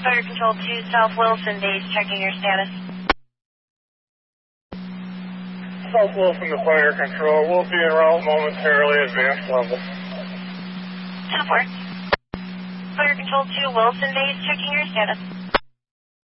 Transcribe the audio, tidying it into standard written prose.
Fire Control 2 South Wilson Base, checking your status. South Wilson to Fire Control. We'll be en route momentarily, advanced level. 10-4. Fire Control 2 Wilson Base, checking your status.